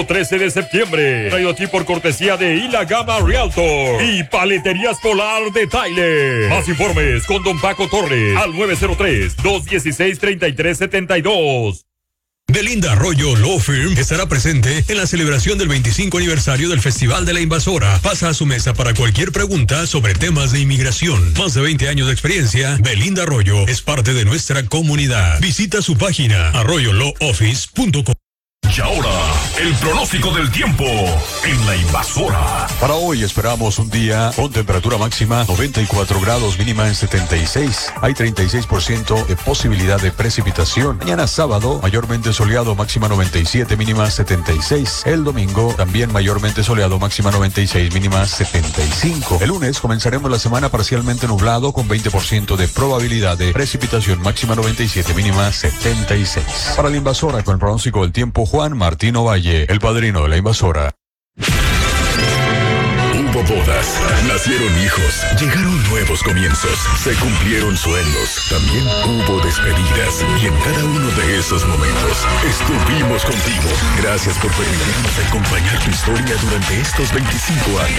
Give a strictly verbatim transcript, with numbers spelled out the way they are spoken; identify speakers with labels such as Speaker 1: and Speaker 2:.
Speaker 1: trece de septiembre. Traído a ti por cortesía de Ila Gama Realtor y Paleterías Polar de Tyler. Más informes con Don Paco Torres al nueve cero tres, dos uno seis, tres tres siete dos.
Speaker 2: Belinda Arroyo Law Firm estará presente en la celebración del veinticinco aniversario del Festival de la Invasora. Pasa a su mesa para cualquier pregunta sobre temas de inmigración. Más de veinte años de experiencia, Belinda Arroyo es parte de nuestra comunidad. Visita su página arroyo law office punto com.
Speaker 3: Y ahora, el pronóstico del tiempo en la Invasora.
Speaker 4: Para hoy esperamos un día con temperatura máxima noventa y cuatro grados, mínima en setenta y seis. Hay treinta y seis por ciento de posibilidad de precipitación. Mañana sábado, mayormente soleado, máxima noventa y siete, mínima setenta y seis. El domingo, también mayormente soleado, máxima noventa y seis, mínima setenta y cinco. El lunes comenzaremos la semana parcialmente nublado con veinte por ciento de probabilidad de precipitación, máxima noventa y siete, mínima setenta y seis. Para la Invasora, con el pronóstico del tiempo, Juan Martino Valle, el padrino de la Invasora.
Speaker 3: Hubo bodas, nacieron hijos, llegaron nuevos comienzos, se cumplieron sueños, también hubo despedidas y en cada uno de esos momentos estuvimos contigo. Gracias por permitirnos acompañar tu historia durante estos veinticinco años.